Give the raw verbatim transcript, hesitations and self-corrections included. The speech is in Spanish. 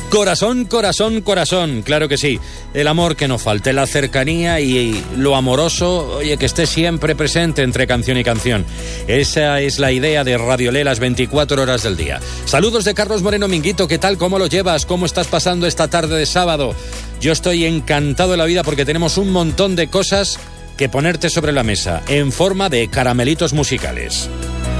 Corazón, corazón, corazón, claro que sí. El amor que no falte, la cercanía y lo amoroso, oye, que esté siempre presente entre canción y canción. Esa es la idea de Radiolé las veinticuatro horas del día. Saludos de Carlos Moreno Minguito, ¿qué tal? ¿Cómo lo llevas? ¿Cómo estás pasando esta tarde de sábado? Yo estoy encantado de la vida porque tenemos un montón de cosas que ponerte sobre la mesa en forma de caramelitos musicales.